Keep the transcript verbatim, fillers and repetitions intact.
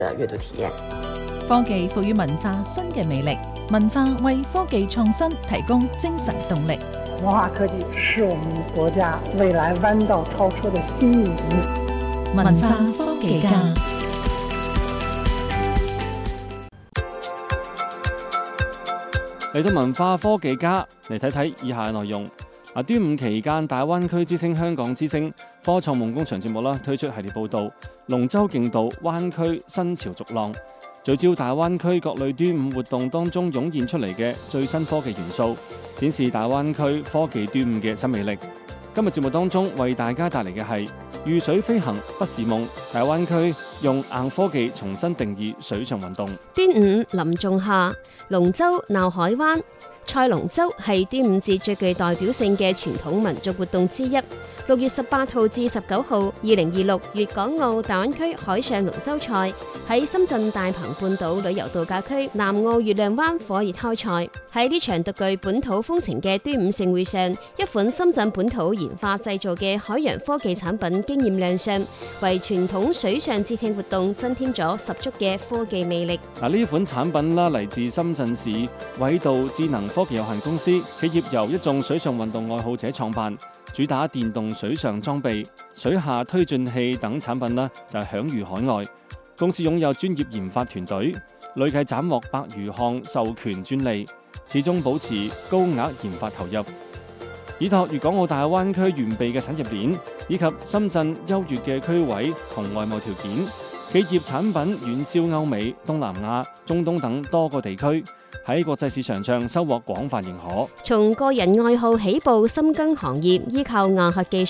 的閱讀體驗。 科技賦予文化新嘅魅力，文化為科技創新提供精神動力。 文化科技是我們國家未來彎道超車的新引擎。 文化科技家。 嚟到文化科技家嚟睇睇以下嘅內容。啊，端午期間，大灣區之星、香港之星科創夢工場節目啦，推出系列報導《龍舟競渡灣區新潮逐浪》，聚焦大灣區各類端午活動當中湧現出嚟嘅最新科技元素，展示大灣區科技端午嘅新魅力。今日節目當中為大家帶嚟嘅係遇水飛行不是夢，大灣區用硬科技重新定義水上運動。 端午臨仲夏，龍舟鬧海灣。賽龍舟係端午節最具代表性嘅傳統民族活動之一。六月十八號至十九號，二零二六粵港澳大灣區海上龍舟賽喺深圳大鵬半島旅遊度假區南澳月亮灣火熱開賽。喺呢場獨具本土風情嘅端午盛會上，一款深圳本土研發製造嘅海洋科技產品驚豔亮相，為傳統水上節慶活動增添咗十足嘅科技魅力。 嗱，呢款產品啦，嚟自深圳市緯度智能科技有限公司，企業由一眾水上運動愛好者創辦，主打電動水上裝備、水下推進器等產品啦，就係享譽海外。公司擁有專業研發團隊，累計斬獲百餘項授權專利，始終保持高額研發投入。依託粵港澳大灣區完備嘅產業鏈，以及深圳優越嘅區位同外貿條件，企業產品遠銷歐美、東南亞、中東等多個地區，喺國際市場上收穫廣泛認可。 從個人愛好起步，深耕行業，依靠硬核技術